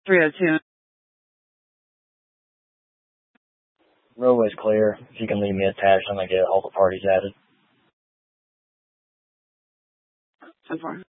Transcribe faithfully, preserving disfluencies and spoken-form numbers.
three oh two. Roadway's clear. If you can leave me attached, I'm going to get all the parties added. So far.